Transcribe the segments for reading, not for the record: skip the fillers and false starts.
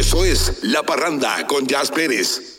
Eso es La Parranda con Jazz Pérez.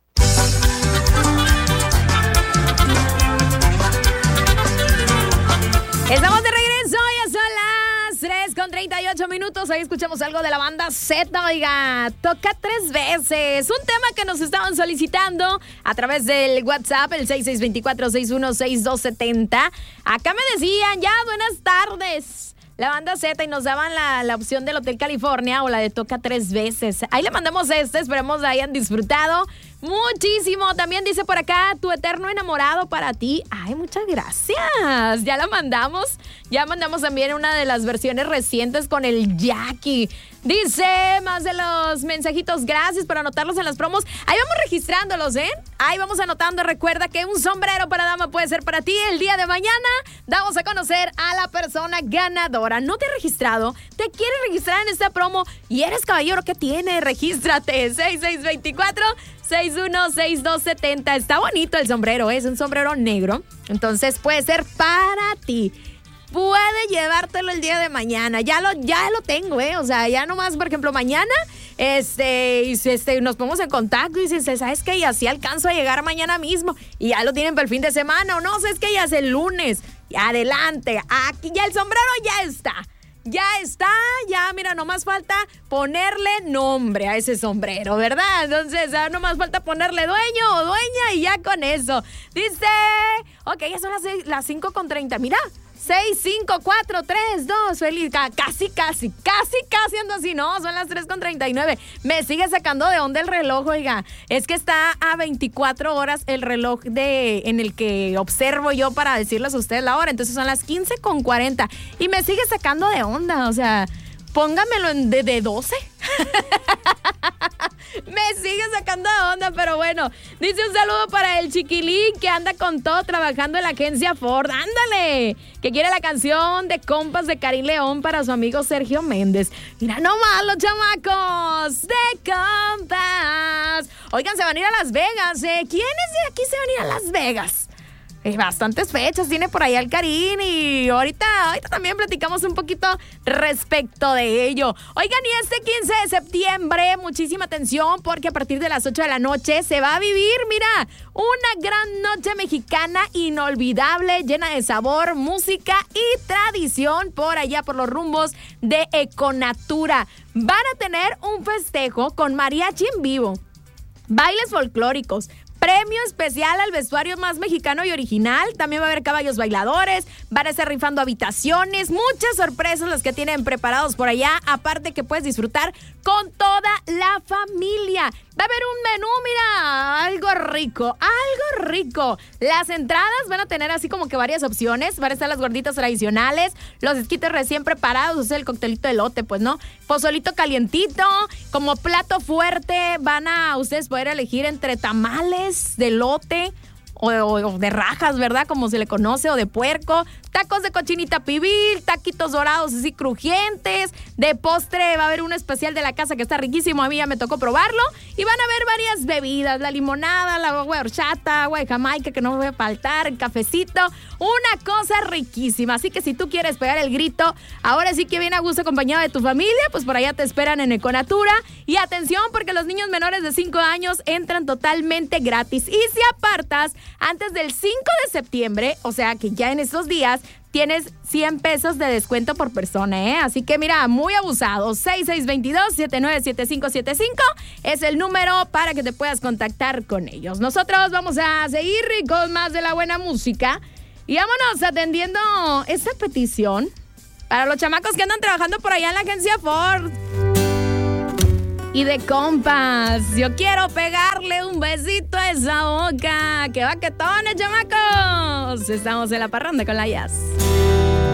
Estamos de regreso, ya son las 3:38. Ahí escuchamos algo de la banda Z, oiga, toca 3 veces. Un tema que nos estaban solicitando a través del WhatsApp, el 6624-616270. Acá me decían, ya, buenas tardes. La banda Z y nos daban la opción del Hotel California o la de toca 3 veces. Ahí le mandamos esperemos la hayan disfrutado muchísimo. También dice por acá, tu eterno enamorado para ti. Ay, muchas gracias. Ya la mandamos. Ya mandamos también una de las versiones recientes con el Jackie. Dice más de los mensajitos, gracias por anotarlos en las promos. Ahí vamos registrándolos, ¿eh? Ahí vamos anotando. Recuerda que un sombrero para dama puede ser para ti. El día de mañana damos a conocer a la persona ganadora. ¿No te has registrado? ¿Te quieres registrar en esta promo? ¿Y eres caballero? ¿Qué tiene? Regístrate. 6624-616270. Está bonito el sombrero, es un sombrero negro. Entonces puede ser para ti. Puede llevártelo el día de mañana. Ya lo tengo, o sea, ya nomás, por ejemplo, mañana nos ponemos en contacto y dices, ¿sabes qué? Y así alcanzo a llegar mañana mismo. Y ya lo tienen para el fin de semana. O no, ¿sabes qué? Ya es el lunes. Y adelante. Aquí ya el sombrero ya está. Ya, mira, nomás falta ponerle nombre a ese sombrero, ¿verdad? Entonces, nomás falta ponerle dueño o dueña y ya con eso. Dice, ok, ya son las 5:30, mira. 6, 5, 4, 3, 2, feliz, casi ando así, no, son las 3:39. Me sigue sacando de onda el reloj, oiga, es que está a 24 horas el reloj en el que observo yo para decirles a ustedes la hora, entonces son las 15:40 y me sigue sacando de onda, o sea, póngamelo de 12. Me sigue sacando de onda, pero bueno. Dice un saludo para el chiquilín que anda con todo trabajando en la agencia Ford. ¡Ándale! Que quiere la canción de Compas de Karim León para su amigo Sergio Méndez. Mira nomás los chamacos de Compas. Oigan, se van a ir a Las Vegas, ¿Quiénes de aquí se van a ir a Las Vegas? Bastantes fechas tiene por ahí el Karim y ahorita también platicamos un poquito respecto de ello. Oigan, y este 15 de septiembre, muchísima atención porque a partir de las 8 de la noche se va a vivir, mira, una gran noche mexicana inolvidable, llena de sabor, música y tradición por allá por los rumbos de Econatura. Van a tener un festejo con mariachi en vivo, bailes folclóricos, premio especial al vestuario más mexicano y original. También va a haber caballos bailadores, van a estar rifando habitaciones, muchas sorpresas las que tienen preparados por allá, aparte que puedes disfrutar con toda la familia. Va a haber un menú, mira, algo rico. Las entradas van a tener así como que varias opciones. Van a estar las gorditas tradicionales, los esquites recién preparados, o sea, el coctelito de elote, pues, ¿no? Pozolito calientito. Como plato fuerte van a ustedes poder elegir entre tamales de elote o de rajas, ¿verdad? Como se le conoce, o de puerco, tacos de cochinita pibil, taquitos dorados así crujientes. De postre va a haber un especial de la casa que está riquísimo, a mí ya me tocó probarlo. Y van a haber varias bebidas, la limonada, la agua de horchata, agua de Jamaica, que no me va a faltar, el cafecito, una cosa riquísima. Así que si tú quieres pegar el grito, ahora sí que viene a gusto acompañado de tu familia, pues por allá te esperan en Econatura. Y atención, porque los niños menores de 5 años entran totalmente gratis. Y si apartas antes del 5 de septiembre, o sea que ya en estos días, tienes 100 pesos de descuento por persona, Así que mira, muy abusado. 6622-797575 es el número para que te puedas contactar con ellos. Nosotros vamos a seguir con más de la buena música y vámonos atendiendo esta petición para los chamacos que andan trabajando por allá en la agencia Ford y de Compas. Yo quiero pegarle un besito a esa boca. ¡Qué baquetones, chamacos! Estamos en La Parranda con la Jazz.